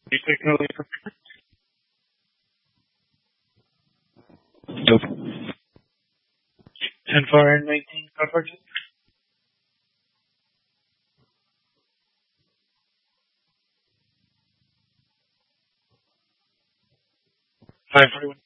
You take no leave from Nope. 10-4 and 19 coverage. 541.